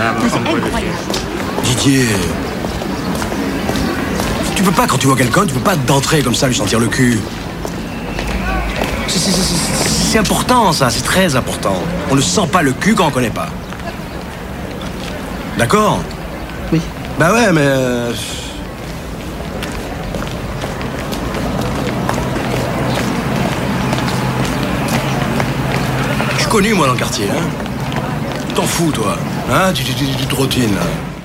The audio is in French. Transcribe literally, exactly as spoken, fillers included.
C'est incroyable. Didier... Tu peux pas, quand tu vois quelqu'un, tu peux pas d'entrer comme ça, lui sentir le cul. C'est, c'est, c'est, c'est important, ça, c'est très important. On ne sent pas le cul quand on connaît pas. D'accord? Oui. Bah ouais, mais... Euh... Je suis connu, moi, dans le quartier, hein. T'en fous, toi. Hein? Tu, tu, tu, tu te routines, là.